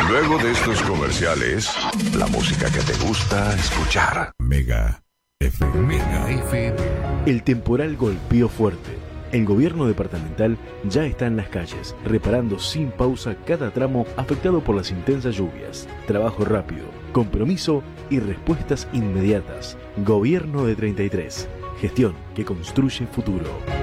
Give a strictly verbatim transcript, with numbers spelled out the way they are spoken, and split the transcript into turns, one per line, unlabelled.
Luego de estos comerciales, la música que te gusta escuchar.
Mega F M. Mega F M.
El temporal golpeó fuerte. El gobierno departamental ya está en las calles, reparando sin pausa cada tramo afectado por las intensas lluvias. Trabajo rápido, compromiso y respuestas inmediatas. Gobierno de treinta y tres. Gestión que construye futuro.